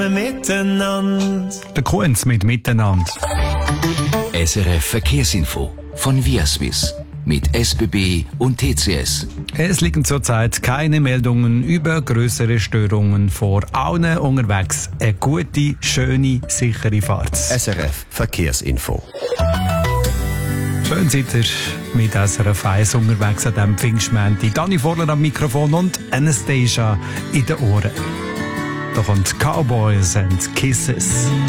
Miteinander. Der Kunz mit Miteinander. SRF Verkehrsinfo von Viaswiss mit SBB und TCS. Es liegen zurzeit keine Meldungen über größere Störungen vor. Allen unterwegs eine gute, schöne, sichere Fahrt. SRF Verkehrsinfo. Schön seid ihr mit SRF 1 unterwegs an diesem Pfingstmänti. Dani Vorler am Mikrofon und Anastasia in den Ohren. Da kommt Cowboys and Kisses.